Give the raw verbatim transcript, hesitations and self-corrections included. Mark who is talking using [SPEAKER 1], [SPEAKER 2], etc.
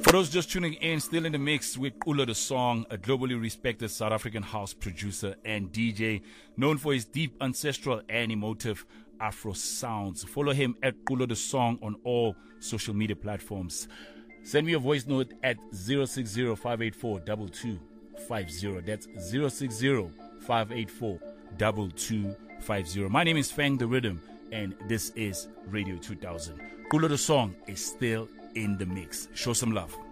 [SPEAKER 1] For those just tuning in, still in the mix with Ulo the Song, a globally respected South African house producer and D J, known for his deep ancestral and emotive Afro sounds. Follow him at Ulo the Song on all social media platforms. Send me a voice note at zero six zero, five eight four, two two five zero. That's zero six zero, five eight four, two two five zero. My name is Fang the Rhythm, and this is Radio two thousand. Ulo the Song is still in the mix. Show some love.